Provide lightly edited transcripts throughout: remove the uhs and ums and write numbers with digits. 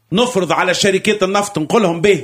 نفرض على شركات النفط نقولهم به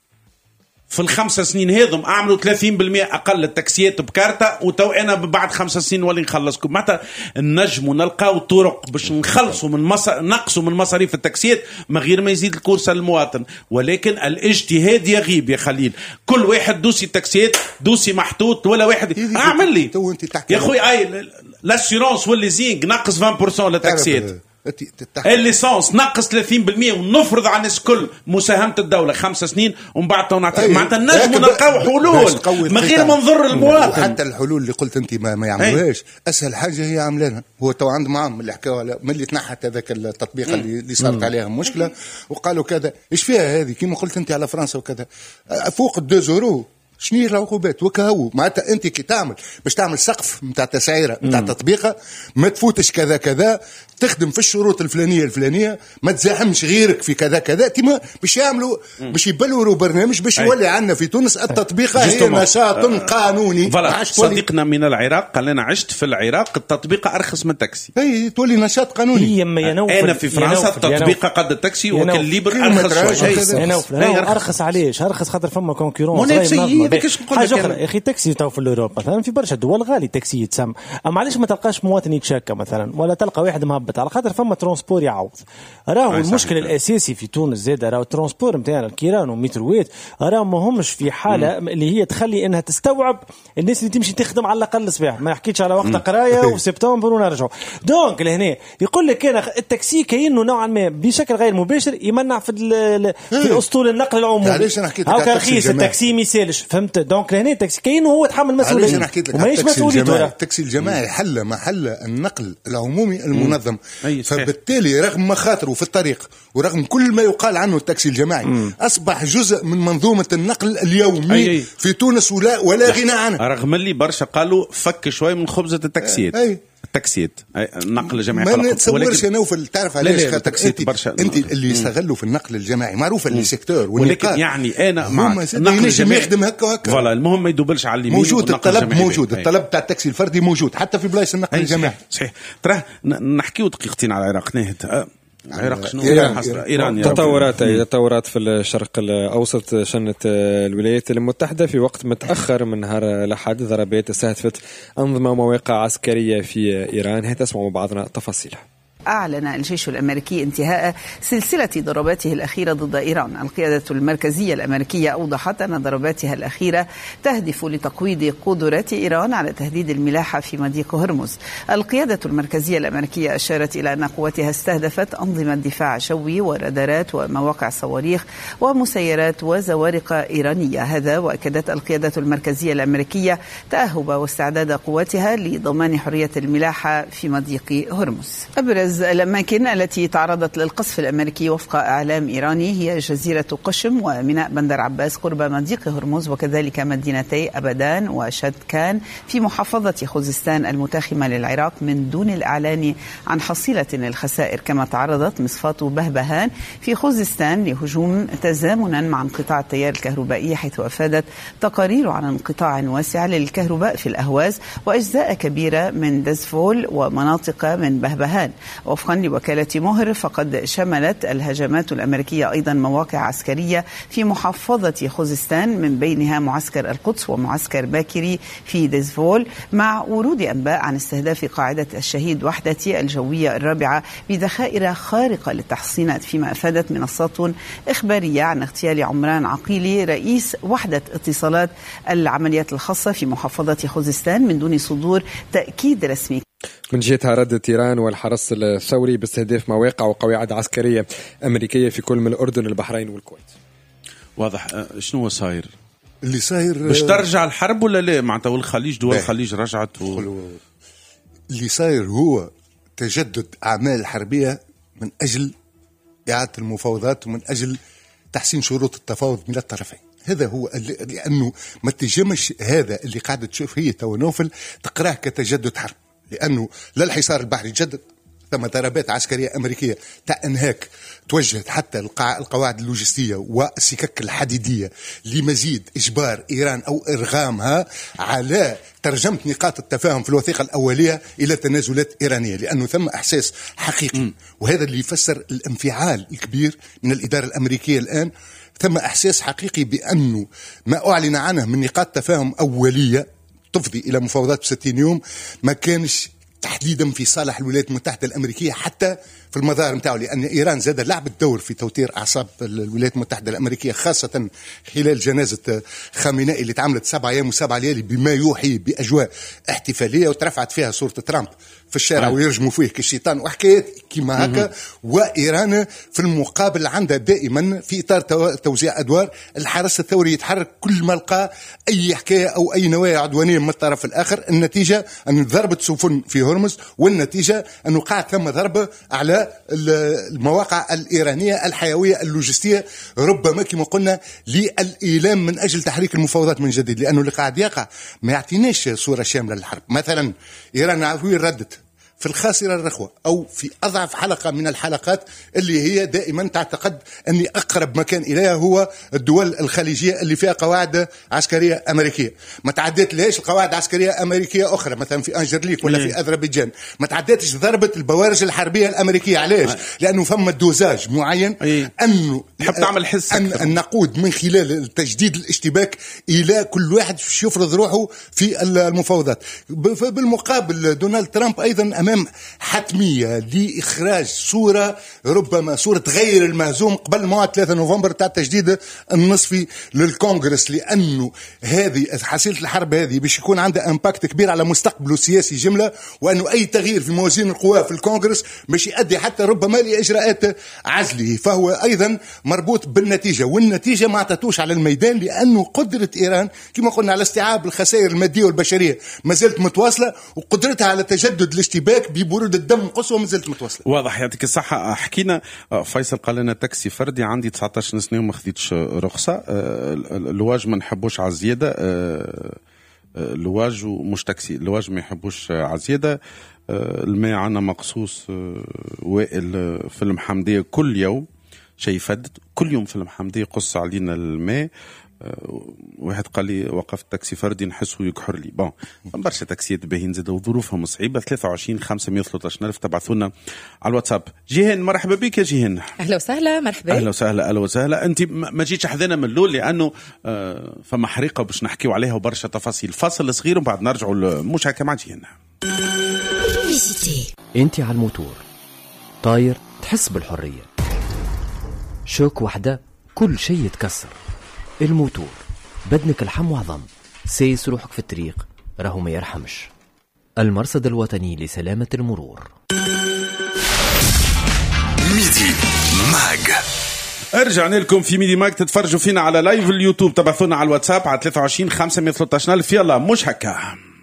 في ال5 سنين هذم اعملوا 30% اقل التاكسيات بكارتا، وتو انا بعد 5 سنين ولي نخلصكم. معناتها نجموا نلقاو طرق باش نخلصوا من نقصوا من مصاريف التاكسيات من غير ما يزيد الكورسه للمواطن، ولكن الاجتهاد يغيب يا خليل. كل واحد دوسي التاكسيات دوسي محطوط ولا واحد اعمل لي يا خويا اي لاسيورونس والليزينغ نقص 20% للتاكسيات، الليسانس نقص 30%، ونفرض على الناس كل مساهمة الدولة 5 سنين ومن بعد نعطي. معناتها نجم نلقاو حلول من غير ما نضر المواطن. حتى الحلول اللي قلت انت ما يعملوهاش. اسهل حاجة هي عاملينها. هو تو عند معهم اللي حكاوا من اللي تنحت هذاك التطبيق اللي صارت عليها مشكلة وقالوا كذا ايش فيها هذه كيما قلت انت على فرنسا وكذا فوق 2 يورو شنو العقوبات وكهو. معناتها انت كي تعمل باش تعمل سقف نتاع تسعيره نتاع تطبيقه ما تفوتش كذا كذا، تخدم في الشروط الفلانيه ما تزاحمش غيرك في كذا كذا. تما باش يعملوا باش يبلوروا برنامج باش يولي عندنا في تونس التطبيق هي نشاط قانوني. صديقنا من العراق قال لنا عشت في العراق التطبيق ارخص من التاكسي. اي تولي نشاط قانوني. انا في فرنسا التطبيق قد التاكسي وكان ليبر ارخص شويه. ارخص علاش؟ ارخص خاطر فما كونكورونس. حاجه اخرى يا اخي تاكسي تو في اوروبا مثلا في برشا دول غالي تاكسي يتسمى، اما علاش ما تلقاش مواطن يتشكى مثلا ولا تلقى واحد مهبط على خاطر فما ترونسبور يعوض. راهو المشكل الاساسي في تونس زاد راهو الترونسبور نتاعنا الكيران ومتروات راهو ما همش في حاله اللي هي تخلي انها تستوعب الناس اللي تمشي تخدم على الاقل صباح، ما يحكيش على وقت قرايه وسبتمبر ونرجعوا. دونك لهنا يقول لك انا التاكسي كاينه نوعا ما بشكل غير مباشر يمنع في اسطول النقل العمومي. علاش انا حكيت لك رخيص التاكسي ما يسالش فهمت. دونك لهنا التاكسي كاينه هو يتحمل مسؤوليه وماهيش مسؤوليته. التاكسي الجماعي حل محل النقل العمومي المنظم. فبالتالي رغم مخاطره في الطريق ورغم كل ما يقال عنه التاكسي الجماعي أصبح جزء من منظومة النقل اليومي في تونس ولا غنى عنه. رغم اللي برشا قالوا فك شوي من خبزة التاكسيات. التاكسيات النقل الجماعي ما نتصورش انا تعرف علاش انت اللي يستغلوا في النقل الجماعي معروفه اللي سيكتور ولكن يعني انا مع النقل الجماعي يخدم هكا وهكا فوالا المهم ما يدوبلش على اليمين. موجود الطلب موجود الطلب تاع التاكسي الفردي موجود حتى في بلايص النقل الجماعي. صحيح. ترى نحكيو دقيقتين على العراق ناهد. العراق شنو إيران تطورات في الشرق الأوسط شنت الولايات المتحدة في وقت متأخر من نهار الأحد ضربات استهدفت أنظمة ومواقع عسكرية في إيران. هي تسمع بعضنا تفاصيلها. أعلن الجيش الأمريكي انتهاء سلسلة ضرباته الأخيرة ضد إيران. القيادة المركزية الأمريكية أوضحت أن ضرباتها الأخيرة تهدف لتقويض قدرات إيران على تهديد الملاحة في مضيق هرمز. القيادة المركزية الأمريكية أشارت إلى أن قواتها استهدفت أنظمة دفاع جوي ورادارات ومواقع صواريخ ومسيرات وزوارق إيرانية. هذا وأكدت القيادة المركزية الأمريكية تأهب واستعداد قواتها لضمان حرية الملاحة في مضيق هرمز. أبرز الأماكن التي تعرضت للقصف الأمريكي وفق إعلام إيراني هي جزيرة قشم وميناء بندر عباس قرب مضيق هرمز، وكذلك مدينتي أبدان وشدكان في محافظة خوزستان المتاخمة للعراق من دون الإعلان عن حصيلة الخسائر. كما تعرضت مصفاة بهبهان في خوزستان لهجوم تزامنا مع انقطاع التيار الكهربائي، حيث أفادت تقارير عن انقطاع واسع للكهرباء في الأهواز وأجزاء كبيرة من دزفول ومناطق من بهبهان. وفقا لوكالة مهر فقد شملت الهجمات الأمريكية أيضا مواقع عسكرية في محافظة خوزستان من بينها معسكر القدس ومعسكر باكري في دزفول، مع ورود أنباء عن استهداف قاعدة الشهيد وحدة الجوية الرابعة بذخائر خارقة للتحصينات. فيما أفادت منصات إخبارية عن اغتيال عمران عقيلي رئيس وحدة اتصالات العمليات الخاصة في محافظة خوزستان من دون صدور تأكيد رسمي. من جهتها ردت إيران والحرس الثوري باستهداف مواقع وقواعد عسكرية أمريكية في كل من الأردن البحرين والكويت. واضح. شنو صاير؟ اللي صاير باش ترجع الحرب ولا لا؟ معناتها والخليج دول الخليج رجعت اللي صاير هو تجدد أعمال حربية من أجل إعادة المفاوضات ومن أجل تحسين شروط التفاوض من الطرفين. هذا هو لأنه ما تجمش هذا اللي قاعدة تشوف هي تو نوفل تقراه كتجدد حرب، لأنه لا الحصار البحري جدد ثم ضربات عسكرية أمريكية تاع إنهاك توجهت حتى القواعد اللوجستية والسكك الحديدية لمزيد إجبار إيران أو إرغامها على ترجمة نقاط التفاهم في الوثيقة الأولية إلى تنازلات إيرانية، لأنه ثم إحساس حقيقي وهذا اللي يفسر الانفعال الكبير من الإدارة الأمريكية الآن. ثم إحساس حقيقي بأنه ما أعلن عنه من نقاط تفاهم أولية تفضي إلى مفاوضات ب60 يوم ما كانش تحديدا في صالح الولايات المتحدة الأمريكية حتى في المظاهر متاعه، لأن إيران زاد لعبت دور في توتير أعصاب الولايات المتحدة الأمريكية خاصة خلال جنازة خامنئي اللي تعملت 7 أيام و7 ليالي بما يوحي بأجواء احتفالية وترفعت فيها صورة ترامب في الشارع ويرجموا فيه كالشيطان وحكايات كما هكا. وإيران في المقابل عندها دائما في إطار توزيع أدوار الحرس الثوري يتحرك كل ما لقى أي حكاية أو أي نوايا عدوانية من الطرف الآخر. النتيجة أن ضربت سفن في هرمز، والنتيجة أنه قاعد ثم ضربة على المواقع الإيرانية الحيوية اللوجستية، ربما كما قلنا للإيلام من أجل تحريك المفاوضات من جديد، لأنه اللي قاعد يقع ما يعطيناش صورة شاملة للحرب. مثلا إيران عفوية ردت في الخاسرة الرخوة أو في أضعف حلقة من الحلقات اللي هي دائما تعتقد أن أقرب مكان إليها هو الدول الخليجية اللي فيها قواعد عسكرية أمريكية. ما تعديت لهاش القواعد عسكرية أمريكية أخرى مثلا في أنجرليك ولا في أذربيجان، ما تعديتش ضربة البوارج الحربية الأمريكية. علاش؟ لأنه فما دوزاج معين أنه تحب تعمل حس أن نقود من خلال تجديد الاشتباك إلى كل واحد يفرض روحه في المفاوضات. بالمقابل دونالد ترامب أيضا أمام حتمية لإخراج صورة ربما صورة غير المهزوم قبل موعد 3 نوفمبر تاع التجديد النصفي للكونغرس، لأنه هذه حصيلة الحرب هذه باش يكون عندها امباكت كبير على مستقبله السياسي جملة، وأنه أي تغيير في موازين القوى في الكونغرس باش يؤدي حتى ربما لإجراءات عزله، فهو أيضا مربوط بالنتيجة. والنتيجة ما عطتوش على الميدان، لأنه قدرة إيران كما قلنا على استيعاب الخسائر المادية والبشرية ما زالت متواصلة، وقدرتها على تجدد الاشتباك ببرود الدم قصوى ما زالت متواصله. واضح، يعطيك الصحه. حكينا فيصل قال لنا تاكسي فردي عندي 19 سنه وما خديتش رخصه، اللواج ما نحبوش على الزياده، اللواج ومش تاكسي، اللواج ما يحبوش على الزياده. الماء عنا مقصوص وائل في المحمديه كل يوم شيء فدد، كل يوم في المحمديه قص علينا الماء. واحد قال لي وقفت تاكسي فردي نحسه يكحر لي. بون برشا تاكسيات باهين زاد وظروفهم صعيبه. 23 513 ألف تبعثوا لنا على الواتساب. جيهان مرحبا بك يا جيهان. اهلا وسهلا. مرحبا. اهلا وسهلا. اهلا وسهلا. انت ما جيتش حذنا من الاول لانه فما حريقه باش نحكيو عليها وبرشا تفاصيل. فاصل صغير وبعد نرجعوا مش هكا مع جيهان. انت على الموتور طاير تحس بالحريه، شوك وحده كل شيء يتكسر. الموتور بدنك لحم وعظم، سيس روحك في الطريق راهو ما يرحمش. المرصد الوطني لسلامة المرور. ميدي ماج. رجعنا لكم في ميدي ماج، تتفرجوا فينا على لايف اليوتيوب، تبعثونا على الواتساب على 23 513 ألف. يلا مش هكا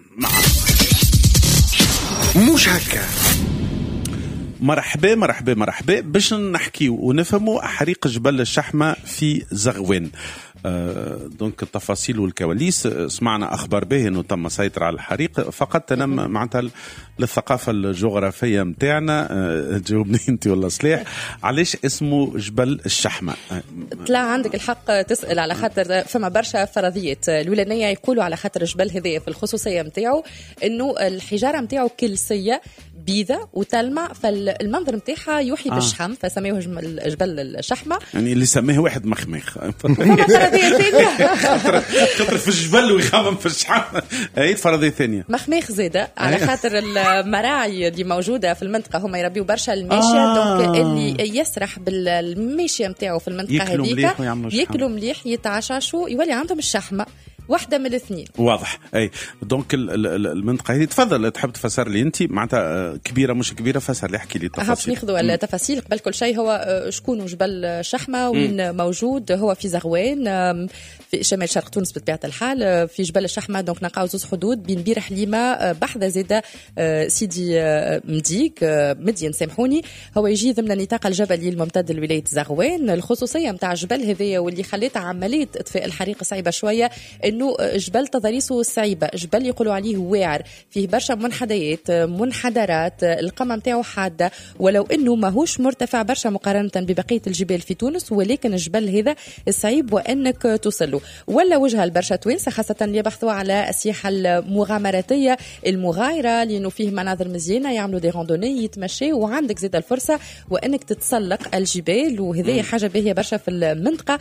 مش هكا. مرحبا مرحبا مرحبا. باش نحكيو ونفهموا حريق جبل الشحمة في زغوان. دونك التفاصيل والكواليس. سمعنا أخبار به أنه تم سيطرة على الحريق. فقط تنم معناتها للثقافة الجغرافية متاعنا. جاوبني أنت ولا صليح علاش اسمه جبل الشحمة؟ طلع عندك الحق تسأل على خاطر فما برشا فرضيات. الولانية يقولوا على خاطر الجبل هذا في الخصوصية متاعه أنه الحجارة متاعه كلسية بيضة وتلمع، فالمنظر متاعها يوحي بالشحم، فسميوه جبل الشحمة. يعني اللي سميه واحد مخمخ فرضية ثانية خطر في الجبل ويخمم في الشحم. أي فرضية ثانية مخمخ زيادة على خاطر المراعي اللي موجودة في المنطقة هم يربيوا برشا الماشية. دونك اللي يسرح بالماشية متاعه في المنطقة هذيك ياكلوا مليح يتعششوا يولي عندهم الشحمة. واحدة من الاثنين. واضح. اي دونك المنطقه هذه تفضل تحب تفسر لي انت معناتها كبيره مش كبيره؟ فسر لي احكي لي التفاصيل. ناخذوا التفاصيل. قبل كل شيء هو شكون جبل الشحمه وين موجود؟ هو في زغوان في شمال شرق تونس بطبيعه الحال. في جبل الشحمه دونك نلقاو زوز حدود بين بير حليمه بحذا زاده سيدي مديك مدين سامحوني. هو يجي ضمن النطاق الجبلي الممتد لولايه زغوان. الخصوصيه نتاع الجبل هذايا واللي خلات عمليه اطفاء الحريق صعيبه شويه انه جبل تضاريسه صعيبه، جبل يقولوا عليه واعر، فيه برشا منحديات منحدرات، القمه نتاعو حاده، ولو انه ماهوش مرتفع برشا مقارنه ببقيه الجبال في تونس، ولكن الجبل هذا صعيب وانك توصله. ولا وجهه لبرشا توانسه خاصه اللي يبحثوا على السياحه المغامراتيه المغايره، لانه فيه مناظر مزيانه، يعملوا دي راندوني يتمشوا، وعندك زيد الفرصه وانك تتسلق الجبال، وهذه حاجه باهيه برشا في المنطقه.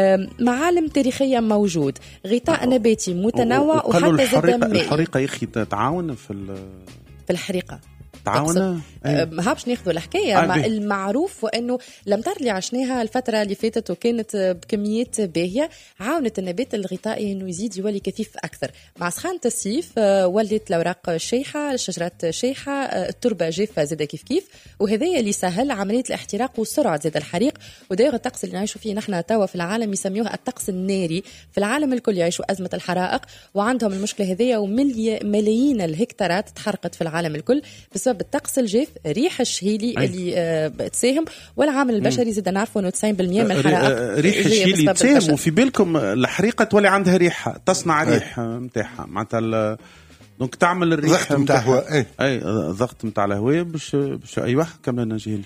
معالم تاريخيه موجود، غطاء نباتي متنوع، وحتى زاد الحريقه يا اخي تعاون في الحريقه تعاون. هابش ناخذوا الحكايه مع المعروف، وانه الامطار اللي عشناها الفتره اللي فاتت وكانت بكميات باهيه عاونت النبات الغطائي انه يزيد يولي كثيف اكثر. مع سخانه الصيف ولت الاوراق شيحه، الشجرات شيحه، التربه جافه زاد كيف، وهذا اللي سهل عمليه الاحتراق وسرعه زاد الحريق. وداير الطقس اللي نعيشوا فيه نحن توا في العالم يسميوه الطقس الناري، في العالم الكل يعيشوا ازمه الحرائق وعندهم المشكله هذيا، وملايين الهكتارات تحرقت في العالم الكل بسبب الطقس الجاف، ريح الشهيلي اللي تساهم، والعامل البشري زاد نعرفوا انه 90% من الحرائق ريح الشهيلي تساهم. وفي بالكم الحريقه تولي عندها ريحه، تصنع ريح نتاعها معناتها دونك تعمل الريح نتاع الهواء. اي ضغط نتاع الهواء باش ايوه كملنا جيل.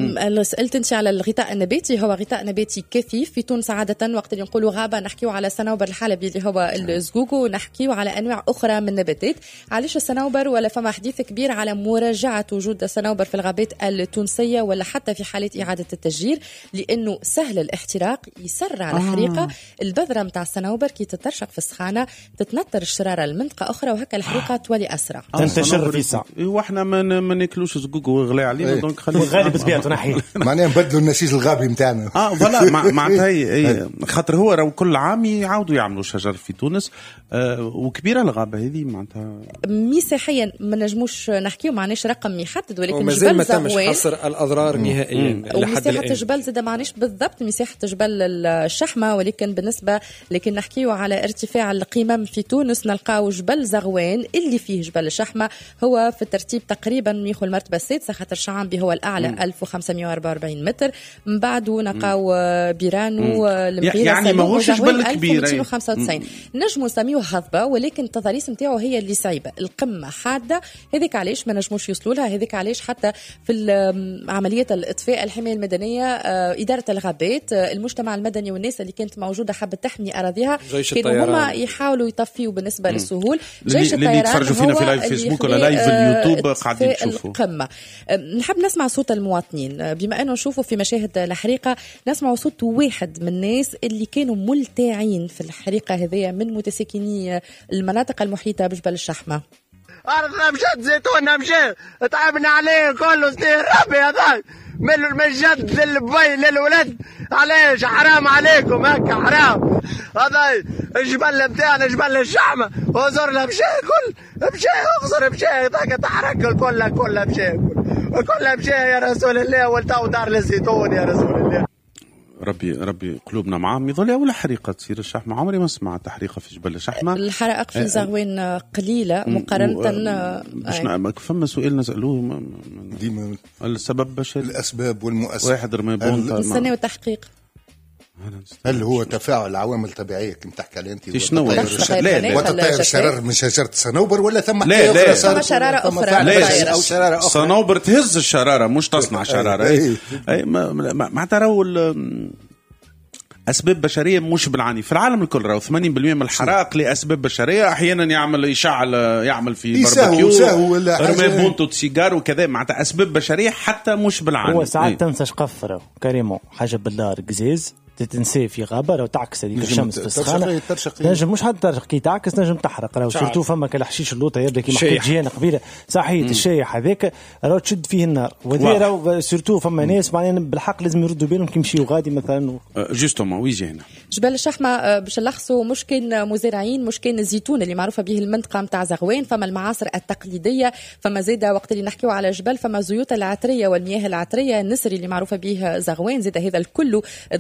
سألت انت على الغطاء النباتي، هو غطاء نباتي كثيف في تونس. عاده وقت اللي نقولوا غابه نحكيو على الصنوبر الحلبي اللي هو الزقوقو، ونحكيو على انواع اخرى من النباتات. علاش الصنوبر؟ ولا فما حديث كبير على مراجعه وجود الصنوبر في الغابات التونسيه، ولا حتى في حاله اعاده التشجير، لانه سهل الاحتراق، يسرع الحريقه. البذره نتاع الصنوبر كي تترشق في السخانه تتنطر الشراره لمنطقه اخرى، وهكا الحريقه تولي اسرع، تنتشر في ساعه. واحنا ما ناكلوش زقوق وغلي علينا، دونك خلينا غالي بطبيعته نحي معناها نبدلوا النسيج الغابي نتاعنا. فوالا معناتها خاطر هو راهو كل عام يعاودوا يعملوا شجر في تونس، وكبيره الغابه هذه معناتها مساحيا ما نجموش نحكيو، معناش رقم يحدد، ولكن جبل ما تمش حصر الاضرار نهائيا. ومساحه الجبل زاد معناش بالضبط مساحه جبل الشحمه، ولكن بالنسبه لكن نحكيو على ارتفاع القمم في تونس نلقاو جبل زغوان اللي فيه جبل الشحمه هو في الترتيب تقريبا ياخذ المرتبه السادسه، خاطر شعبي هو الاعلى 1544 متر. من بعده نلقاو بيرانو المغيره يعني ماهوش جبل كبير 1295. نجموا نسميوه هضبه، ولكن التضاريس نتاعو هي اللي صعيبه، القمه حاده، هذيك علاش ما نجموش يوصلوا لها. هذيك علاش حتى في عمليه الاطفاء الحمايه المدنيه، اداره الغابات، المجتمع المدني والناس اللي كانت موجوده حابه تحمي اراضيها، كانوا هما يحاولوا يطفيوا بالنسبه للسهول. جيش اللي يتفرجوا فينا في لايف فيسبوك ولا لايف اليوتيوب قاعدين يشوفوا القمه. نحب نسمع صوت المواطنين، بما انه نشوفوا في مشاهد الحريقه، نسمع صوت واحد من الناس اللي كانوا ملتاعين في الحريقه هذه من متساكني المناطق المحيطه بجبل الشحمه. أرضنا مشات زيتوننا مشات تعبنا عليه كله سنين ربي هذا من الجد للبي للولد. علاش حرام عليكم هكا حرام. هذا الجبل بتاعنا جبل الشحمة وزرنا مشى كل مشى اغزر مشى ذاك تحرك كلها مشى كلها مشى يا رسول الله. ولتو دار للزيتون يا رسول الله. ربي قلوبنا معاهم. يظل أول حريقة تصير الشحمة، عمري ما سمعت تحريقة في جبل الشحمة. الحرائق في زغوان قليلة مقارنة. فما سؤال نسألوه ديما السبب بشري، الأسباب والمؤسسات. واحد رمي بونتا نستناو التحقيق. هل هو تفاعل عوامل طبيعيه كما تحكي عليه انت؟ شنو وتطير الشرر من شجره الصنوبر ولا ثم لا شراره اخرى؟ لا او شراره اخرى. الصنوبر تهز الشراره مش تصنع شراره. اي ما تراو أسباب بشرية مش بالعاني في العالم الكل. راهو 80% من الحرائق لأسباب بشرية. أحيانا يعمل في باربيكيو، رمي بونتو سيجار وكذا، معناتها أسباب بشرية حتى مش بالعاني. هو ساعات تنسى شقفره كريمو حاجة بالله قزيز تتنسي في غابة لو تعكس هذيك الشمس في السخانة نجم مش حد ترشق كي تعكس نجم تحرق. راهو سورتو فما كالحشيش اللوطة يبدا كي محكي جينا قبيلة صحيح الشايح هذاك راهو تشد فيه النار. وذي راهو سورتو فما ناس معناها بالحق لازم يردوا بالهم كي يمشيوا غادي مثلا. جوستومون ويجي هنا جبل الشحمة باش نلخصوا مش كان مزارعين، مش كان الزيتون اللي معروفة به المنطقة متاع زغوان، فما المعاصر التقليدية، فما زيدا وقت اللي نحكيو على جبل فما زيوت العطرية والمياه العطرية، النسري اللي معروفة به زغوان، زيدا هذا الكل تضرر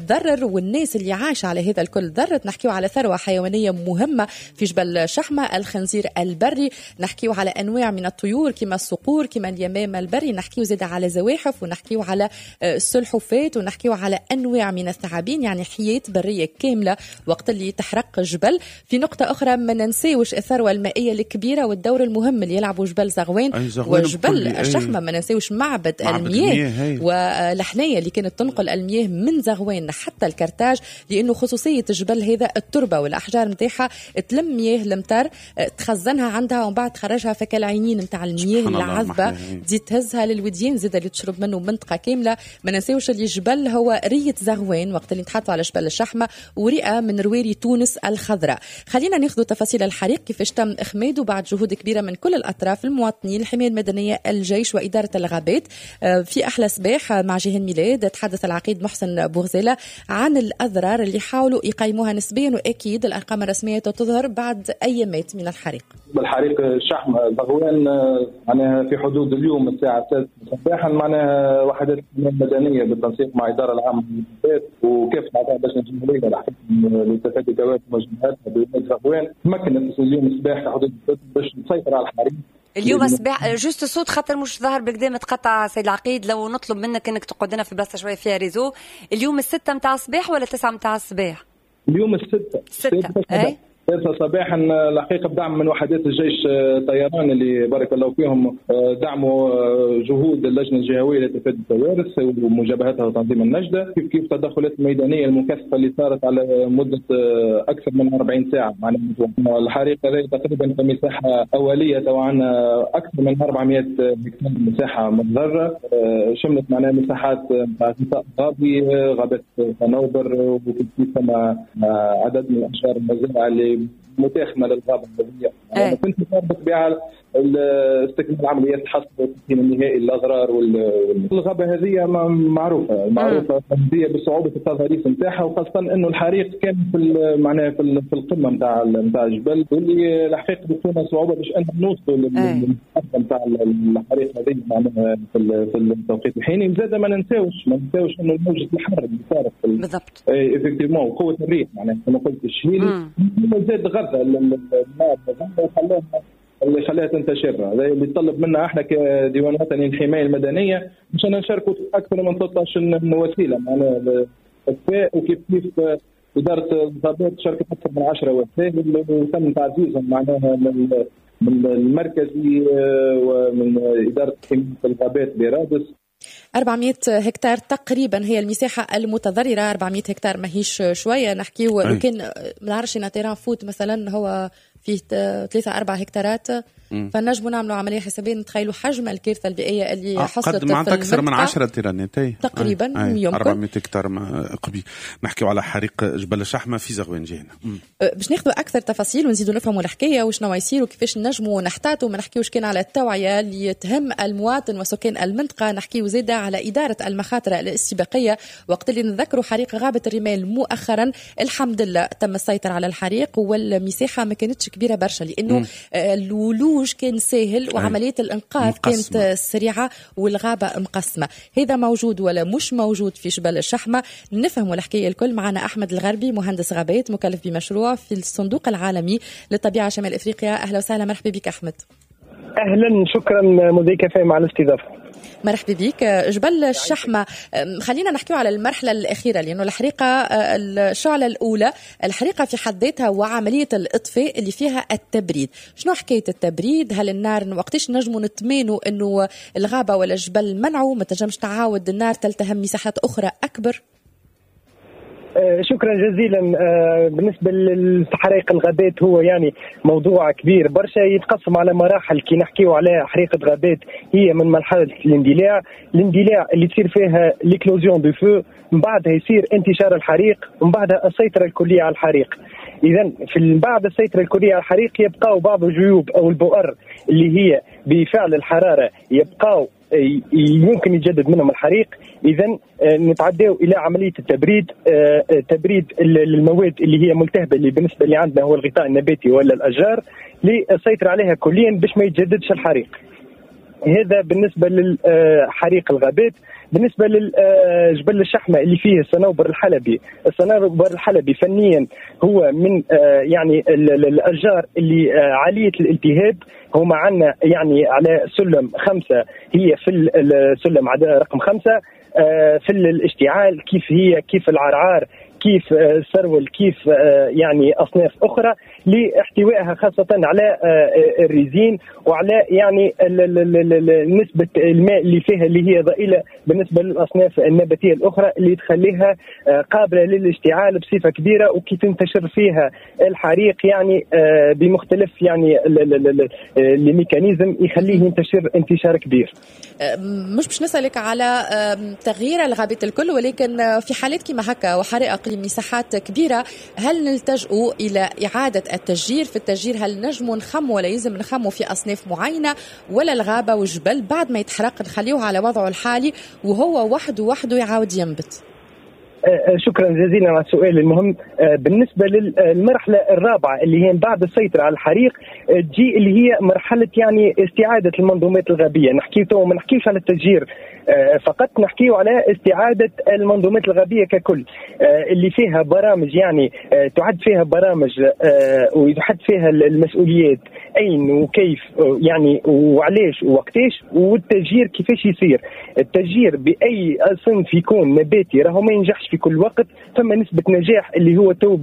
ضر والناس اللي عايشة على هذا الكل ضر. نحكيو على ثروة حيوانية مهمة في جبل شحمة، الخنزير البري، نحكيو على أنواع من الطيور كما الصقور كما اليمام البري، نحكيو زيادة على زواحف، ونحكيو على السلحفات، ونحكيو على أنواع من الثعابين، يعني حياة برية كاملة وقت اللي تحرق جبل. في نقطة أخرى ما ننساوش الثروة المائية الكبيرة والدور المهم اللي يلعبوا جبل زغوين وجبل الشحمة. ما ننساوش معبد المياه والحناية اللي كانت تنقل المياه من زغوين حتى الكرتاج، لأنه خصوصية الجبل هذا التربة والأحجار متاعها تلم مياه المطر تخزنها عندها ومن بعد تخرجها فكالعينين متاع المياه العذبة دي تهزها للوديان زيادة اللي تشرب منه منطقة كاملة. ما ننساوش اللي جبل هو رية زغوين وقت اللي نتحطوا على جبل الشحمة ورئة من رواري تونس الخضراء. خلينا ناخذ تفاصيل الحريق كيفاش تم إخماده بعد جهود كبيرة من كل الأطراف، المواطنين، الحماية المدنية، الجيش وإدارة الغابات. في أحلى صباح مع جيهان ميلاد تحدث العقيد محسن بوغزيلة عن الأضرار اللي حاولوا يقيموها نسبيا، وأكيد الأرقام الرسمية تظهر بعد أيامات من الحريق. بالحريق الشحم زغوان معناها في حدود اليوم الساعة 6 صباحا معناها وحدات المدنية بالتنسيق مع إدارة العامة للغابات وكافة أعضاء اللجنة الجمهورية لتفادي كوارث مجموعاتها بمدينة زغوان تمكنت اليوم الصباح في حدود باش تسيطر على الحريق. اليوم الصباح جوست الصوت خاطر مش ظاهر بالقدام تقطع سيد العقيد، لو نطلب منك انك تقعد لنا في بلاصه شويه فيها ريزو. اليوم 6 متاع الصباح ولا 9 متاع الصباح؟ اليوم 6 صباحا الحقيقه بدعم من وحدات الجيش الطيران اللي بارك الله فيهم دعموا جهود اللجنه الجهويه لتفادي الكوارث ومجابهتها وتنظيم النجده، كيف التدخلات الميدانيه المكثفه اللي صارت على مده اكثر من 40 ساعه. معناها الحريق هذا تقريبا كمساحه اوليه توعنا اكثر من 400 هكتار مساحه متضرره، شملت معناها مساحات غطاء غابي، غابات صنوبر، وكيف كما عدد من الاشجار المزرعه اللي متاخمه للغابه الغذائيه. كنت مرتبط بها استكمال عمليات حصد والتسليم النهائي للاضرار والغابه هذه معروفه هي بصعوبه التضاريس نتاعها، وخاصه انه الحريق كان في معناها في القمه نتاع الجبل، واللي الحقيقه بكون صعوبه باش ان نوصلوا للمحطه نتاع الحريق هذه معناها في التوقيت الحيني. زاد ما ننساوش انه موجه الحر اللي صارت بالضبط افكتيفمون وقوه الريح معناها كما قلت الشهيلي زاد غذى النار اللي خلاها تنتشر. هذا اللي يطلب منا احنا كديوان وطني للحمايه المدنيه باش نشاركوا اكثر من 13 من وسيله معناها الاطفاء، وكيف اداره الغابات شاركت اكثر من 10 وسائل وتم تعزيزهم معناها من المركزي ومن اداره حمايه الغابات برادس. 400 هكتار تقريبا هي المساحة المتضررة. 400 هكتار ماهيش شوية نحكيو، لو كان ما نعرفش ان تيران فوت مثلا هو فيه 3-4 هكتارات، فنجموا نعملوا عملية حسابية نتخيلوا حجم الكارثة البيئية اللي حصلت في المنطقة. أكثر من 10 تيرانات تقريبا يمكن 400 هكتار قبي. نحكيو على حريق جبل الشحمة في زغوان جينا. باش ناخذوا أكثر تفاصيل ونزيدوا نفهموا الحكاية وشنو يصير وكيفاش نجموا نحتاطوا. ما نحكيوش كان على التوعية اللي تهم المواطن وسكان المنطقة، نحكيو زيادة على إدارة المخاطر الاستباقية. وقت اللي نذكروا حريق غابة الرمال مؤخرا الحمد لله تم السيطرة على الحريق، والمساحة ما كانتش كبيرة برشا لأنه الولوج كان سهل وعملية الإنقاذ كانت سريعة والغابة مقسمة. هذا موجود ولا مش موجود في جبل الشحمة؟ نفهموا الحكاية الكل. معنا أحمد الغربي مهندس غابات مكلف بمشروع في الصندوق العالمي للطبيعة شمال أفريقيا. أهلا وسهلا، مرحبا بك أحمد. أهلا، شكرا مذيكة مع الاستضافة. مرحبا بك. جبل الشحمة، خلينا نحكي على المرحلة الأخيرة لأنه الحريقة الشعلة الأولى الحريقة في حد ذاتها وعملية الإطفاء اللي فيها التبريد. شنو حكاية التبريد؟ هل النار وقتاش نجموا نتمنوا أنه الغابة ولا الجبل منعوا ما تنجمش تعاود النار تلتهم مساحات أخرى أكبر؟ شكرا جزيلا. بالنسبة لحريق الغابات هو يعني موضوع كبير برشا يتقسم على مراحل. كي نحكيو على حريقة غابات هي من مرحلة الاندلاع اللي تصير فيها ليكلوزيون دو فو، من بعدها يصير انتشار الحريق، ومن بعدها السيطرة الكلية على الحريق. إذا بعد السيطرة الكلية على الحريق يبقاو بعض الجيوب أو البؤر اللي هي بفعل الحرارة يبقاو يمكن يجدد منهم الحريق. إذا نتعداو إلى عملية التبريد، تبريد المواد اللي هي ملتهبة اللي بالنسبة اللي عندنا هو الغطاء النباتي ولا الأشجار للسيطرة عليها كليا باش ما يتجددش الحريق. هذا بالنسبة للحريق الغابات. بالنسبه لجبل الشحمه اللي فيه الصنوبر الحلبي فنيا هو من يعني الاشجار اللي عاليه الالتهاب. هما عندنا يعني على سلم 5، هي في السلم رقم 5 في الاشتعال، كيف العرعار، كيف السرول، كيف يعني أصناف أخرى لاحتوائها خاصة على الريزين وعلى يعني نسبة الماء اللي فيها اللي هي ضئيلة بالنسبة للأصناف النباتية الأخرى اللي تخليها قابلة للاشتعال بصفة كبيرة وكي تنتشر فيها الحريق يعني بمختلف يعني الميكانيزم يخليه ينتشر انتشار كبير. مش باش نسألك على تغيير الغابات الكل، ولكن في حالات كما هكا وحرائق لمساحات كبيرة هل نلتجئوا إلى إعادة التشجير؟ في التشجير هل نجموا نخموا ولا يلزم نخموا في أصناف معينة، ولا الغابة والجبل بعد ما يتحرق نخليوه على وضعه الحالي وهو وحده يعاود ينبت؟ شكرا جزيلا على السؤال المهم. بالنسبة للمرحلة الرابعة اللي هي بعد السيطرة على الحريق تجي اللي هي مرحلة يعني استعادة المنظومات الغابية. ما نحكيش على التشجير فقط، نحكيه على استعادة المنظومات الغابية ككل اللي فيها برامج يعني تعد فيها برامج ويتحد فيها المسؤوليات أين وكيف يعني وعليش ووقتيش، والتشجير كيفاش يصير. التشجير بأي صنف يكون نباتي راهو ما ينجحش في كل وقت، ثم نسبة نجاح اللي هو تو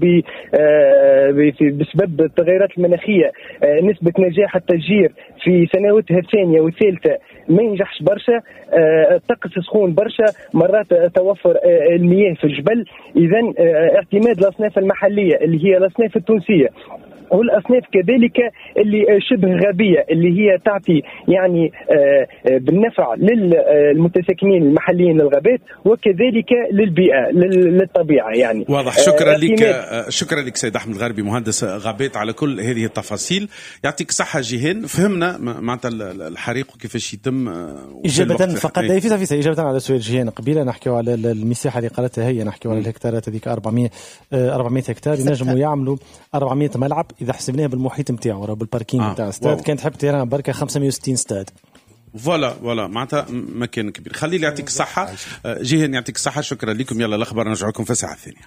بسبب التغيرات المناخية نسبة نجاح التشجير في سنواتها الثانية والثالثة ما ينجحش برشا. الطقس سخون برشا، مرات توفر المياه في الجبل. إذن اعتماد الأصناف المحلية اللي هي الأصناف التونسية والأصناف كذلك اللي شبه غابية اللي هي تعطي يعني بالنفع للمتساكنين المحليين للغابات وكذلك للبيئة للطبيعة يعني. واضح. شكرا لك سيد أحمد الغربي مهندس غابات على كل هذه التفاصيل. يعطيك صحة جيهان. فهمنا معناتها الحريق وكيفاش يتم. إجابة فقط في إجابة على سؤال جيهان قبيلة نحكيو على المساحة اللي قالتها هي، نحكيو على الهكتارات هذيك 400 هكتار ينجموا يعملوا 400 ملعب إذا حسبناها بالمحيط نتاعو راه بالباركينج نتاع الاستاد. كانت تحب تيران بركة 560 استاد. فوالا معناتها مكان كبير. خليل يعطيك الصحة جيهان، يعطيك الصحة. شكرا لكم. يلا الأخبار نرجعكم في الساعة الثانية.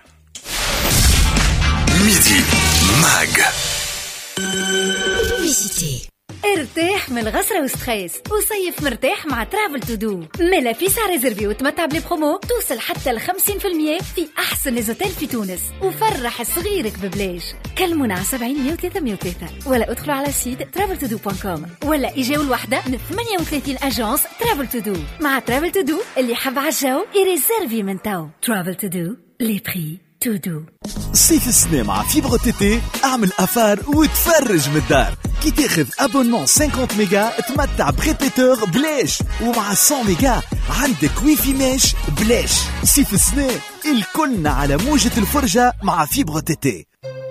ميدي ماج. ارتاح من الغسرة وستريس وصيف مرتاح مع ترافل تو دو. ملا فيسا ريزرفي وتمتع بلي برومو توصل حتى ل 50% في أحسن ليزوتيل في تونس، وفرح صغيرك ببلاش. كلمونا على 70 103 103 ولا ادخلوا على سيت travel2do.com ولا اجاو الوحدة من 38 أجانس ترافل تو دو. مع ترافل تو دو اللي حب عالجو يريزرفي من تو. ترافل تو دو لي بري تو دو. صيف السنة مع فيبر تيتي اعمل أفار وتفرج من الدار. كي تاخذ ابونمون 50 ميجا تمتع بريبيتور بلاش، ومع 100 ميجا عندك ويفي ماش بلاش. صيف السنة الكلنا على موجة الفرجة مع فيبر تيتي.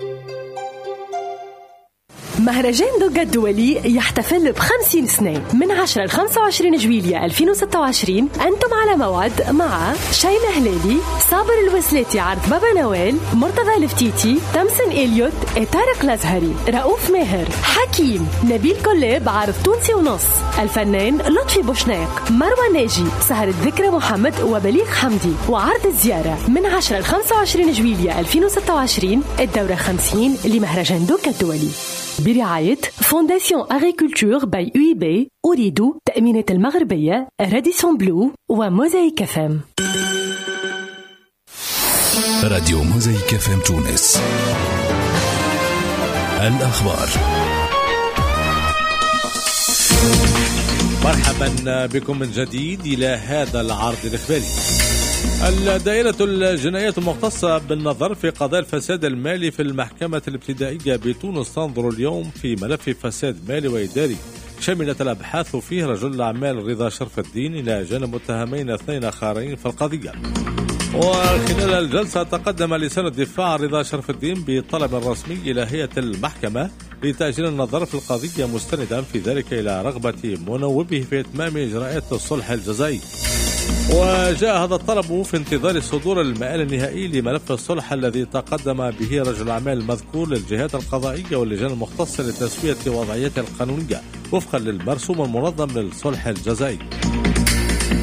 مهرجان دوغا الدولي يحتفل ب50 سنة من 10 ل 25 جويلية 2026. أنتم على موعد مع شيماء هلالي، صابر الوسلاتي عرض بابا نويل، مرتضى الفتيتي، تمسن إليوت، طارق الأزهري، رؤوف ماهر، حكيم، نبيل كلاب عرض تونسي ونص، الفنان لطفي بوشناق، مروى ناجي، سهرة ذكرى محمد وبليغ حمدي. وعرض الزيارة من 10 ل 25 جويلية 2026 الدورة 50 لمهرجان دوغا الدولي برعاية فونداسيون أغريكولتور باي UIB، أريد تأمينات المغربية، راديسون بلو وموزايك FM. راديو موزايك FM تونس. الأخبار. مرحبا بكم من جديد إلى هذا العرض الإخباري. الدائرة الجنائية المختصة بالنظر في قضايا الفساد المالي في المحكمة الابتدائية بتونس تنظر اليوم في ملف فساد مالي وإداري شملت الأبحاث فيه رجل الأعمال رضا شرف الدين إلى جانب متهمين 2 آخرين في القضية. وخلال الجلسة تقدم لسان الدفاع رضا شرف الدين بطلب رسمي إلى هيئة المحكمة لتأجيل النظر في القضية، مستندا في ذلك إلى رغبة منوبه في إتمام إجراءات الصلح الجزائي. وجاء هذا الطلب في انتظار صدور المآل النهائي لملف الصلح الذي تقدم به رجل الأعمال المذكور للجهات القضائية واللجان المختصة لتسوية وضعيته القانونية وفقا للمرسوم المنظم للصلح الجزائي.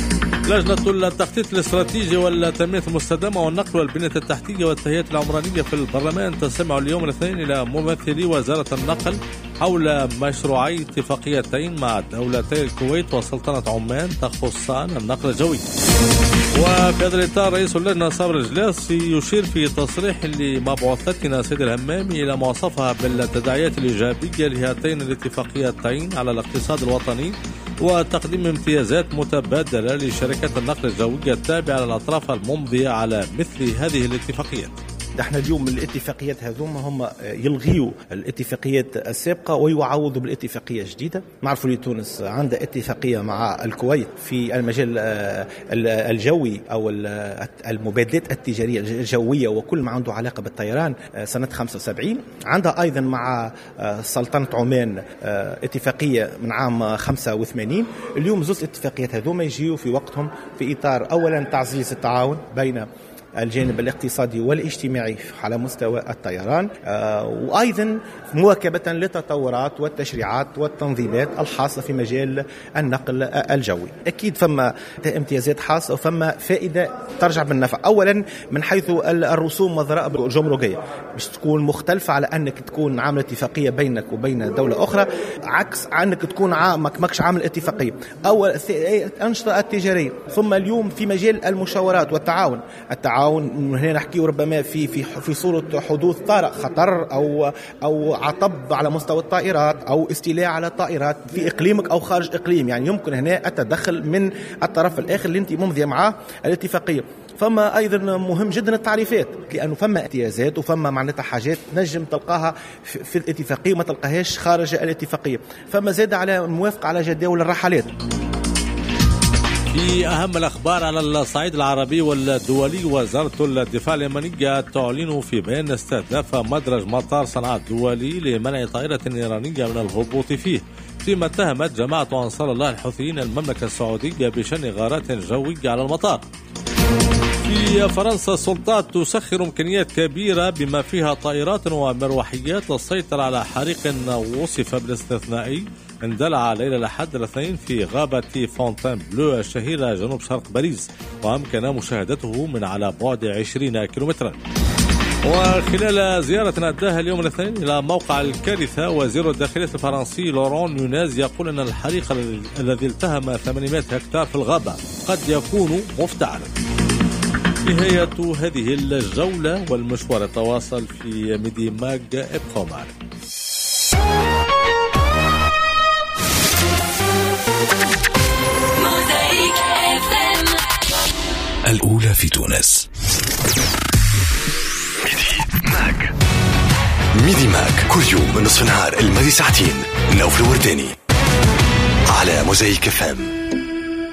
لجنة التخطيط الاستراتيجي والتنمية المستدامة والنقل والبنية التحتية والتهيئة العمرانية في البرلمان تستمع اليوم الاثنين إلى ممثلي وزارة النقل حول مشروعي اتفاقيتين مع دولتي الكويت وسلطنة عمان تخصان النقل الجوي. وفي هذا الإطار رئيس اللجنة صابر الجلاسي يشير في تصريح لمبعوثتنا سيد الهمامي إلى ما وصفها بالتداعيات الإيجابية لهاتين الاتفاقيتين على الاقتصاد الوطني وتقديم امتيازات متبادلة لشركات النقل الجوية التابعة للأطراف الممضية على مثل هذه الاتفاقيات. احنا اليوم الاتفاقيات هذوما هم يلغيوا الاتفاقيات السابقة ويعوضوا بالاتفاقية الجديدة. نعرفوا لي تونس عندها اتفاقية مع الكويت في المجال الجوي أو المبادلات التجارية الجوية وكل ما عنده علاقة بالطيران سنة 75. عندها أيضا مع سلطنة عمان اتفاقية من عام 85. اليوم زوز اتفاقيات هذوما يجيوا في وقتهم في إطار أولا تعزيز التعاون بين الجانب الاقتصادي والاجتماعي على مستوى الطيران وأيضا مواكبة للتطورات والتشريعات والتنظيمات الحاصلة في مجال النقل الجوي. أكيد فما امتيازات حاصلة وفما فائدة ترجع بالنفع. أولا من حيث الرسوم والضرائب الجمركية مش تكون مختلفة على أنك تكون عامل اتفاقية بينك وبين دولة أخرى عكس أنك تكون ماكش عامل اتفاقية. أول الأنشطة التجارية. ثم اليوم في مجال المشاورات والتعاون من هنا نحكي ربما في صورة حدوث طارئ خطر أو عطب على مستوى الطائرات أو استيلاء على الطائرات في إقليمك أو خارج إقليم. يعني يمكن هنا التدخل من الطرف الآخر اللي أنت ممضي معاه الاتفاقية. فما أيضا مهم جدا التعريفات لأنه فما امتيازات وفما معناتها حاجات نجم تلقاها في الاتفاقية ما تلقاهاش خارج الاتفاقية. فما زاد على موافقة على جداول الرحلات. في أهم الأخبار على الصعيد العربي والدولي وزارة الدفاع اليمنية تعلن في بيان استهداف مدرج مطار صنعاء الدولي لمنع طائرة إيرانية من الهبوط فيه فيما اتهمت جماعة أنصار الله الحوثيين المملكة السعودية بشن غارات جوية على المطار. في فرنسا السلطات تسخر إمكانيات كبيرة بما فيها طائرات ومروحيات للسيطرة على حريق وصف بالاستثنائي اندلع ليلة الأحد الاثنين في غابة فونتين بلو الشهيرة جنوب شرق باريس وأمكن مشاهدته من على بعد 20 كيلومترا. وخلال زيارة أداها اليوم الاثنين إلى موقع الكارثة وزير الداخلية الفرنسي لورون نونيز يقول أن الحريق الذي التهم 800 هكتار في الغابة قد يكون مفتعلا. نهاية هذه الجولة والمشوار التواصل في ميدي ماج ابقوا معنا. الأولى في تونس. ميدي ماك كل يوم من نصف النهار الماضي ساعتين نوف الورداني على موزايك FM.